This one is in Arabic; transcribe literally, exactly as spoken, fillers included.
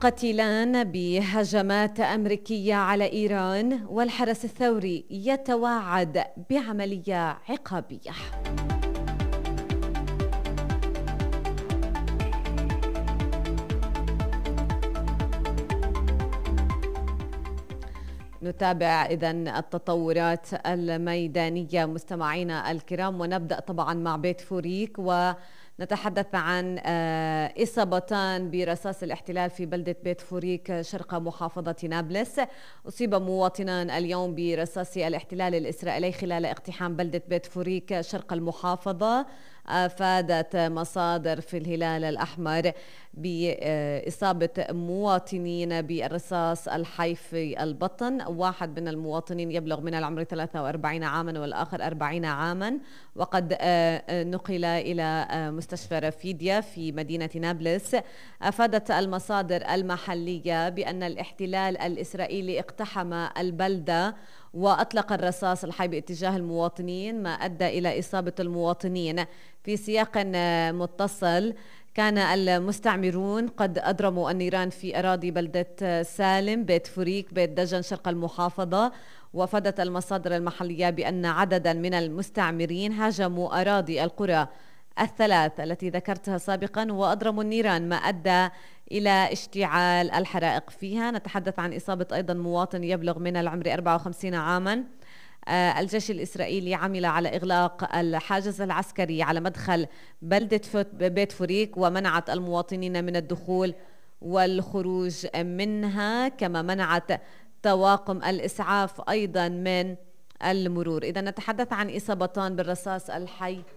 قتيلان بهجمات أمريكية على إيران، والحرس الثوري يتوعد بعملية عقابية. نتابع إذن التطورات الميدانية مستمعينا الكرام، ونبدأ طبعا مع بيت فوريك، ونتحدث عن إصابتان برصاص الاحتلال في بلدة بيت فوريك شرق محافظة نابلس. أصيب مواطنان اليوم برصاص الاحتلال الإسرائيلي خلال اقتحام بلدة بيت فوريك شرق المحافظة. أفادت مصادر في الهلال الأحمر بإصابة مواطنين بالرصاص الحي في البطن. واحد من المواطنين يبلغ من العمر ثلاثة وأربعين عاما والآخر أربعين عاما، وقد نقل إلى مستشفى رفيديا في مدينة نابلس. أفادت المصادر المحلية بأن الاحتلال الإسرائيلي اقتحم البلدة وأطلق الرصاص الحي باتجاه المواطنين، ما أدى إلى إصابة المواطنين. في سياق متصل، كان المستعمرون قد أضرموا النيران في أراضي بلدة سالم، بيت فوريك، بيت دجن شرق المحافظة. وفادت المصادر المحلية بأن عددا من المستعمرين هاجموا أراضي القرى الثلاث التي ذكرتها سابقا وأضرموا النيران، ما أدى إلى اشتعال الحرائق فيها. نتحدث عن إصابة أيضا مواطن يبلغ من العمر أربعة وخمسين عاما. آه الجيش الإسرائيلي عمل على إغلاق الحاجز العسكري على مدخل بلدة بيت فوريك، ومنعت المواطنين من الدخول والخروج منها، كما منعت طواقم الإسعاف أيضا من المرور. إذا نتحدث عن إصابتان بالرصاص الحي